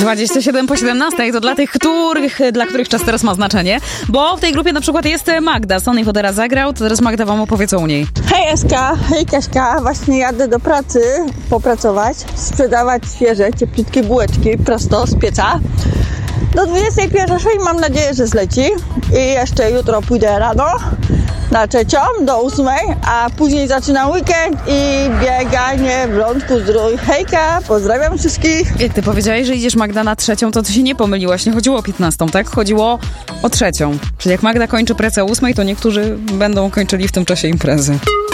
27 po 17 to dla których czas teraz ma znaczenie, bo w tej grupie na przykład jest Magda. Sony Fodera zagrał, to teraz Magda wam opowie co u niej. Hej Eska, hej Kaśka, właśnie jadę do pracy popracować, sprzedawać świeże, cieplutkie bułeczki prosto z pieca. Do 21 mam nadzieję, że zleci i jeszcze jutro pójdę rano na 3 do 8, a później zaczynam weekend i bieganie w Lądku Zdrój. Hejka, pozdrawiam wszystkich. Jak ty powiedziałeś, że idziesz Magda na 3, to ty się nie pomyliłaś, nie chodziło o 15, tak? Chodziło o 3. Czyli jak Magda kończy pracę o 8, to niektórzy będą kończyli w tym czasie imprezy.